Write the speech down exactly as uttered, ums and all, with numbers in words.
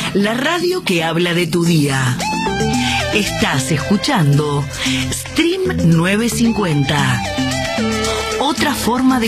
la radio que habla de tu día. Estás escuchando Stream novecientos cincuenta. Otra forma de